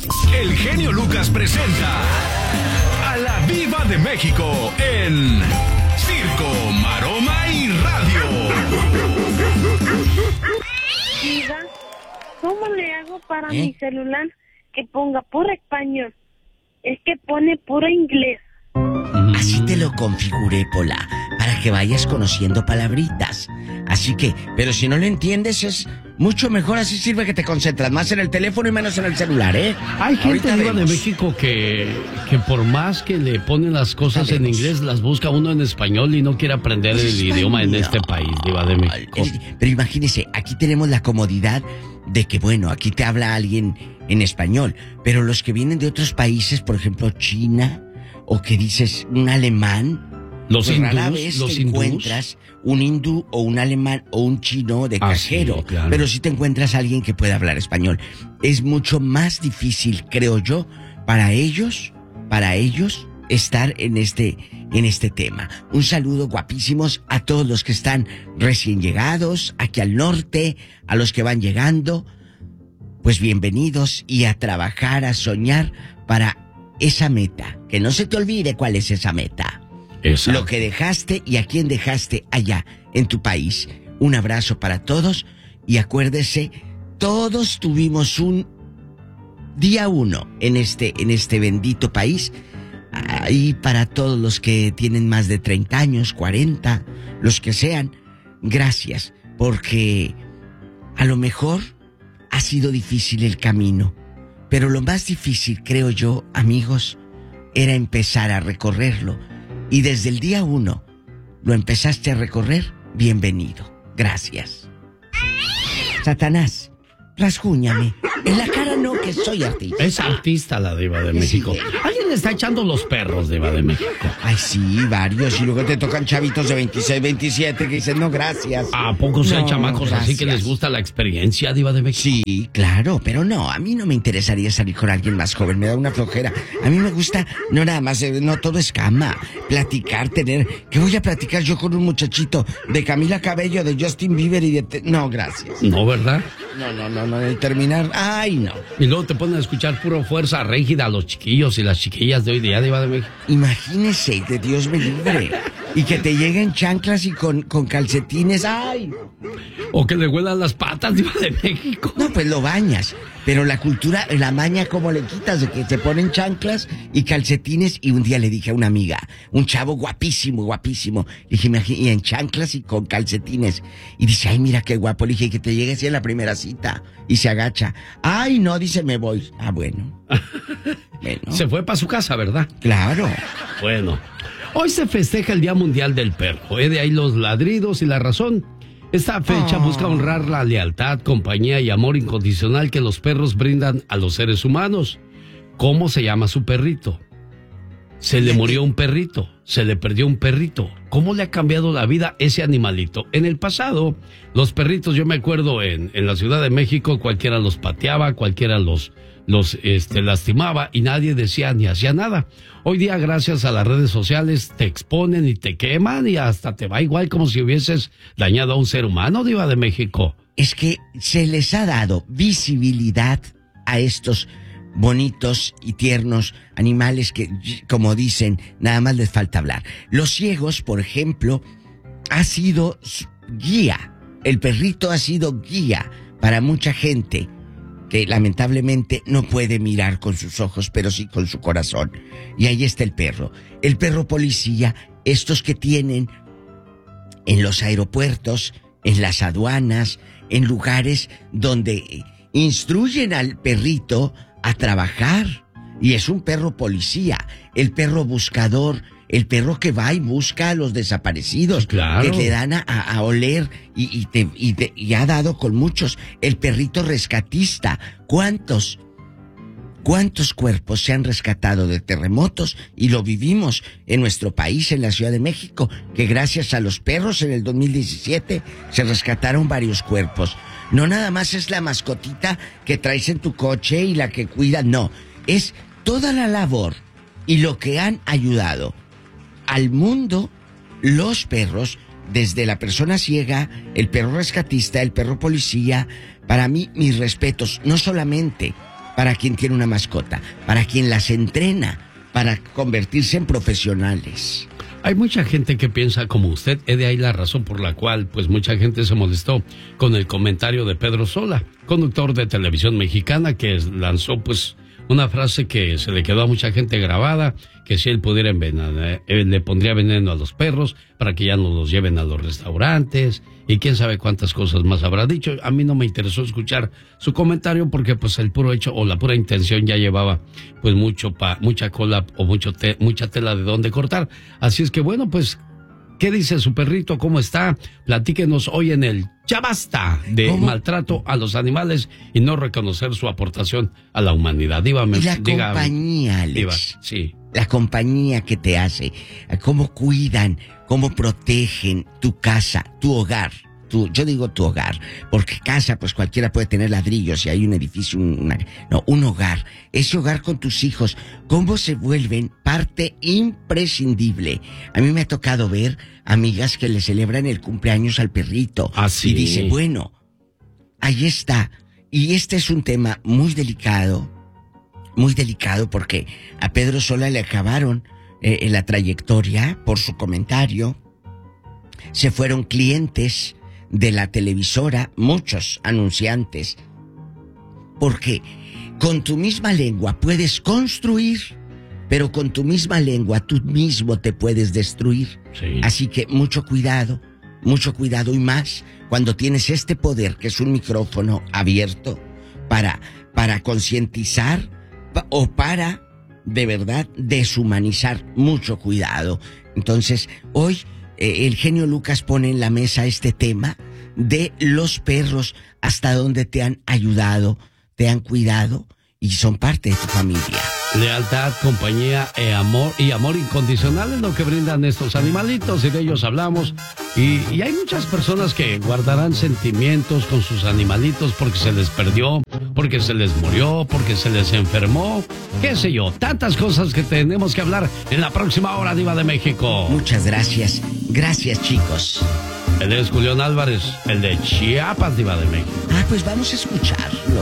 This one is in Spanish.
El genio Lucas presenta a la Viva de México en Circo, Maroma y Radio. Diva, ¿cómo le hago para mi celular que ponga puro español? Es que pone puro inglés. Así te lo configuré, Pola, para que vayas conociendo palabritas. Así que, pero si no lo entiendes es mucho mejor, así sirve que te concentras más en el teléfono y menos en el celular, ¿eh? Hay gente Diva de México que por más que le ponen las cosas en inglés, las busca uno en español y no quiere aprender el idioma en este país, Diva de México. Pero imagínese, aquí tenemos la comodidad de que, bueno, aquí te habla alguien en español, pero los que vienen de otros países, por ejemplo, China, o que dices un alemán, los pues hindús, rara vez te encuentras un hindú o un alemán o un chino de cajero, sí, claro. Pero sí te encuentras a alguien que pueda hablar español. Es mucho más difícil, creo yo, para ellos estar en este tema. Un saludo guapísimos a todos los que están recién llegados aquí al norte, a los que van llegando, pues bienvenidos y a trabajar, a soñar para esa meta. Que no se te olvide cuál es esa meta. Exacto. Lo que dejaste y a quién dejaste allá en tu país. Un abrazo para todos y acuérdese, todos tuvimos un día uno en este bendito país. Y para todos los que tienen más de 30 años, 40, los que sean, gracias, porque a lo mejor ha sido difícil el camino, pero lo más difícil, creo yo, amigos, era empezar a recorrerlo. Y desde el día 1 lo empezaste a recorrer, bienvenido. Gracias. Satanás, rasguñame. En la cara no, que soy artista. Es artista la Diva de México. Alguien le está echando los perros, Diva de México. Ay, sí, varios. Y luego te tocan chavitos de 26, 27 que dicen, no, gracias. ¿A poco se hay chamacos gracias. así que les gusta la experiencia, Diva de México? Sí, claro, pero no, a mí no me interesaría salir con alguien más joven, me da una flojera. A mí me gusta, no nada más, no todo es cama, platicar, tener... ¿Qué voy a platicar yo con un muchachito de Camila Cabello, de Justin Bieber y de... No, gracias. No, ¿verdad? No, de terminar, ay, no. Y luego te ponen a escuchar puro Fuerza Régida a los chiquillos y las chiquillas de hoy día, Diva de México. Imagínese, de Dios me libre. Y que te lleguen chanclas y con calcetines, ay. O que le huelan las patas, Diva de México. No, pues lo bañas. Pero la cultura, la maña, ¿cómo le quitas? De que te ponen chanclas y calcetines. Y un día le dije a una amiga, un chavo guapísimo. Le dije, y en chanclas y con calcetines. Y dice, ay, mira qué guapo. Le dije, que te llegue así en la primera cita. Y se agacha. Ay, no, dice, me voy. Ah, bueno. Se fue para su casa, ¿verdad? Claro. Bueno, hoy se festeja el Día Mundial del Perro. De ahí los ladridos y la razón. Esta fecha busca honrar la lealtad, compañía y amor incondicional que los perros brindan a los seres humanos. ¿Cómo se llama su perrito? Se le murió un perrito, se le perdió un perrito. ¿Cómo le ha cambiado la vida ese animalito? En el pasado, los perritos, yo me acuerdo en la Ciudad de México, cualquiera los pateaba, cualquiera los lastimaba y nadie decía ni hacía nada. Hoy día, gracias a las redes sociales, te exponen y te queman y hasta te va igual como si hubieses dañado a un ser humano, Diva de México. Es que se les ha dado visibilidad a estos bonitos y tiernos animales que, como dicen, nada más les falta hablar. Los ciegos, por ejemplo, ha sido guía. El perrito ha sido guía para mucha gente que lamentablemente no puede mirar con sus ojos, pero sí con su corazón. Y ahí está el perro policía, estos que tienen en los aeropuertos, en las aduanas, en lugares donde instruyen al perrito a trabajar. Y es un perro policía, el perro buscador, el perro que va y busca a los desaparecidos, claro, que le dan a oler y ha dado con muchos. El perrito rescatista, ¿cuántos cuerpos se han rescatado de terremotos? Y lo vivimos en nuestro país, en la Ciudad de México, que gracias a los perros en el 2017 se rescataron varios cuerpos. No nada más es la mascotita que traes en tu coche y la que cuida, no. Es toda la labor y lo que han ayudado al mundo los perros, desde la persona ciega, el perro rescatista, el perro policía. Para mí, mis respetos, no solamente para quien tiene una mascota, para quien las entrena, para convertirse en profesionales. Hay mucha gente que piensa como usted, es de ahí la razón por la cual pues mucha gente se molestó con el comentario de Pedro Sola, conductor de televisión mexicana, que lanzó pues una frase que se le quedó a mucha gente grabada, que si él pudiera envenenar, le pondría veneno a los perros para que ya no los lleven a los restaurantes y quién sabe cuántas cosas más habrá dicho. A mí no me interesó escuchar su comentario porque pues el puro hecho o la pura intención ya llevaba pues mucha cola o mucha tela de dónde cortar. Así es que bueno, pues ¿qué dice su perrito? ¿Cómo está? Platíquenos hoy en el Ya Basta de maltrato a los animales y no reconocer su aportación a la humanidad. Y la compañía, Alex. Diva, sí. La compañía que te hace, cómo cuidan, cómo protegen tu casa, tu hogar. Yo digo tu hogar, porque casa, pues cualquiera puede tener ladrillos y hay un edificio, un hogar. Ese hogar con tus hijos, cómo se vuelven parte imprescindible. A mí me ha tocado ver amigas que le celebran el cumpleaños al perrito. Así. Y dice, bueno, ahí está. Y este es un tema muy delicado porque a Pedro Sola le acabaron la trayectoria por su comentario. Se fueron clientes de la televisora, muchos anunciantes, porque con tu misma lengua puedes construir, pero con tu misma lengua tú mismo te puedes destruir. Sí. Así que mucho cuidado y más cuando tienes este poder que es un micrófono abierto para concientizar o para de verdad deshumanizar. Mucho cuidado. Entonces hoy el genio Lucas pone en la mesa este tema de los perros, hasta donde te han ayudado, te han cuidado y son parte de tu familia. Lealtad, compañía y amor incondicional es lo que brindan estos animalitos y de ellos hablamos. Y hay muchas personas que guardarán sentimientos con sus animalitos porque se les perdió, porque se les murió, porque se les enfermó, qué sé yo, tantas cosas que tenemos que hablar en la próxima hora, Diva de México. Muchas gracias. Gracias, chicos. Él es Julián Álvarez, el de Chiapas, Diva de México. Pues vamos a escucharlo.